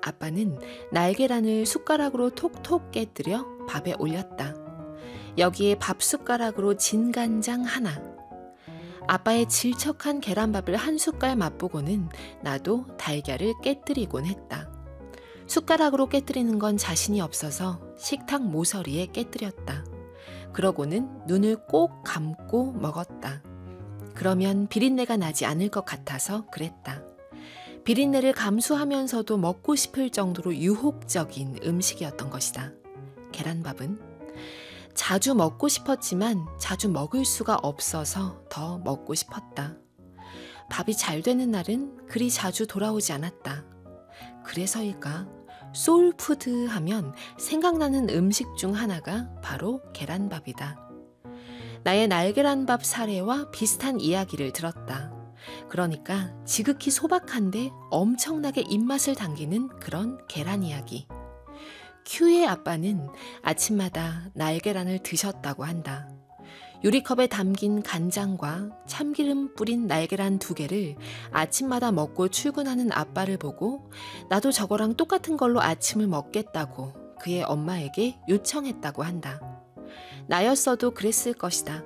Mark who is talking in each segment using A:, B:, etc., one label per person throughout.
A: 아빠는 날계란을 숟가락으로 톡톡 깨뜨려 밥에 올렸다. 여기에 밥 숟가락으로 진간장 하나. 아빠의 질척한 계란밥을 한 숟갈 맛보고는 나도 달걀을 깨뜨리곤 했다. 숟가락으로 깨뜨리는 건 자신이 없어서 식탁 모서리에 깨뜨렸다. 그러고는 눈을 꼭 감고 먹었다. 그러면 비린내가 나지 않을 것 같아서 그랬다. 비린내를 감수하면서도 먹고 싶을 정도로 유혹적인 음식이었던 것이다. 계란밥은 자주 먹고 싶었지만 자주 먹을 수가 없어서 더 먹고 싶었다. 밥이 잘 되는 날은 그리 자주 돌아오지 않았다. 그래서일까? 소울푸드 하면 생각나는 음식 중 하나가 바로 계란밥이다. 나의 날계란밥 사례와 비슷한 이야기를 들었다. 그러니까 지극히 소박한데 엄청나게 입맛을 당기는 그런 계란 이야기. 큐의 아빠는 아침마다 날계란을 드셨다고 한다. 유리컵에 담긴 간장과 참기름 뿌린 날계란 2개를 아침마다 먹고 출근하는 아빠를 보고 나도 저거랑 똑같은 걸로 아침을 먹겠다고 그의 엄마에게 요청했다고 한다. 나였어도 그랬을 것이다.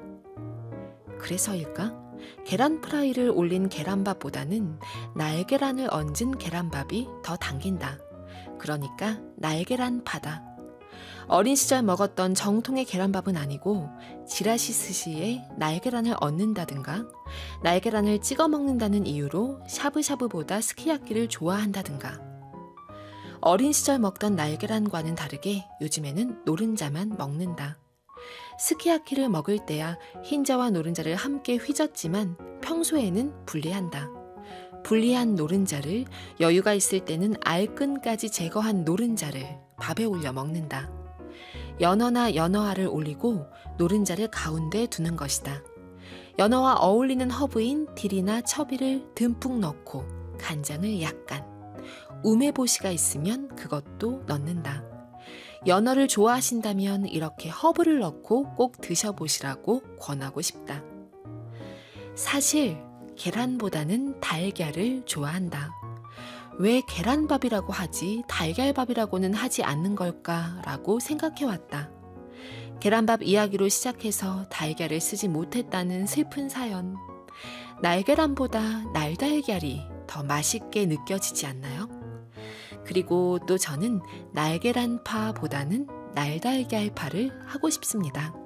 A: 그래서일까? 계란 프라이를 올린 계란밥보다는 날계란을 얹은 계란밥이 더 당긴다. 그러니까 날계란파다. 어린 시절 먹었던 정통의 계란밥은 아니고 지라시 스시에 날계란을 얹는다든가 날계란을 찍어 먹는다는 이유로 샤브샤브보다 스키야키를 좋아한다든가. 어린 시절 먹던 날계란과는 다르게 요즘에는 노른자만 먹는다. 스키야키를 먹을 때야 흰자와 노른자를 함께 휘젓지만 평소에는 분리한다. 분리한 노른자를 여유가 있을 때는 알끈까지 제거한 노른자를 밥에 올려 먹는다. 연어나 연어알을 올리고 노른자를 가운데 두는 것이다. 연어와 어울리는 허브인 딜이나 첩이를 듬뿍 넣고 간장을 약간, 우메보시가 있으면 그것도 넣는다. 연어를 좋아하신다면 이렇게 허브를 넣고 꼭 드셔보시라고 권하고 싶다. 사실 계란보다는 달걀을 좋아한다. 왜 계란밥이라고 하지 달걀밥이라고는 하지 않는 걸까라고 생각해왔다. 계란밥 이야기로 시작해서 달걀을 쓰지 못했다는 슬픈 사연. 날계란보다 날달걀이 더 맛있게 느껴지지 않나요? 그리고 또 저는 날계란파보다는 날달걀파를 하고 싶습니다.